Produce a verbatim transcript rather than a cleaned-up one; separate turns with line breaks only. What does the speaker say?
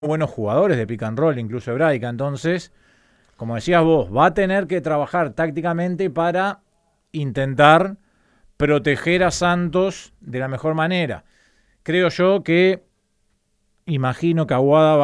buenos jugadores de pick and roll, incluso Hebraica. Entonces, como decías vos, va a tener que trabajar tácticamente para intentar proteger a Santos de la mejor manera. Creo yo que, imagino que Aguada va